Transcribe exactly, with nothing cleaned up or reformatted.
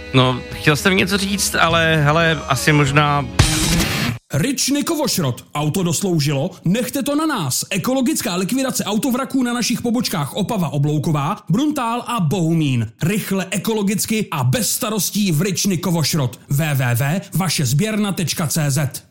No, chtěl jsem něco říct, ale hele, asi možná... Ryčny Kovošrot. Auto dosloužilo? Nechte to na nás. Ekologická likvidace autovraků na našich pobočkách Opava Oblouková, Bruntál a Bohumín. Rychle, ekologicky a bez starostí v Ryčny Kovošrot. w w w tečka vaše sběrna tečka cé zet